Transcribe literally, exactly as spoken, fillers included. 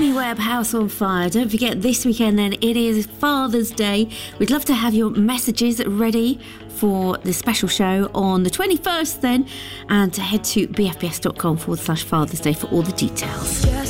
Tony Webb, House on Fire. Don't forget, this weekend then, it is Father's Day. We'd love to have your messages ready for the special show on the twenty-first then, and to head to bfbs.com forward slash Father's Day for all the details.